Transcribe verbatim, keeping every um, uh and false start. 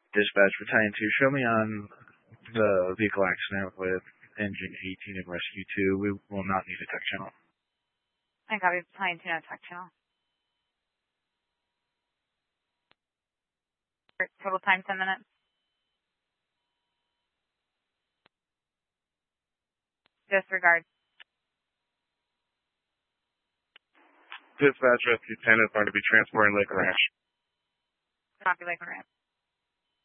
Dispatch Battalion two, show me on the vehicle accident with engine eighteen and rescue two. We will not need a tech channel. I copy Battalion two, no tech channel. Total time ten minutes. Disregard. Dispatch Rescue ten is going to be transporting Lakeland Ranch. Copy Lakeland Ranch.